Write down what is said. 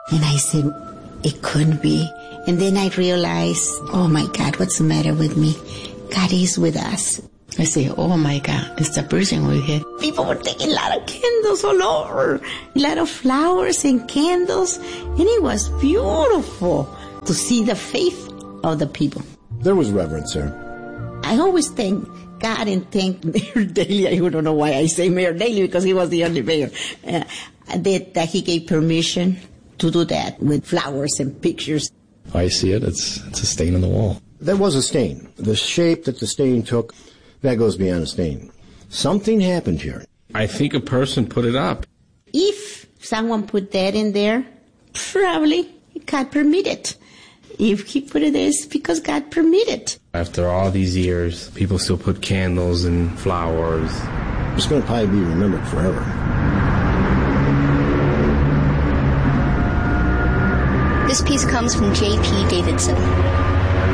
And I said, it couldn't be. And then I realized, oh my God, what's the matter with me? God is with us. I say, oh my God, it's the person we had. People were taking a lot of candles all over, a lot of flowers and candles, and it was beautiful to see the faith of the people. There was reverence there. I always thank God and thank Mayor Daley. I don't know why I say Mayor Daley, because he was the only mayor, that he gave permission to do that with flowers and pictures. I see it. It's a stain on the wall. There was a stain. The shape that the stain took, that goes beyond a stain. Something happened here. I think a person put it up. If someone put that in there, probably God permitted. If he put it there, it's because God permitted. After all these years, people still put candles and flowers. It's going to probably be remembered forever. This piece comes from J.P. Davidson.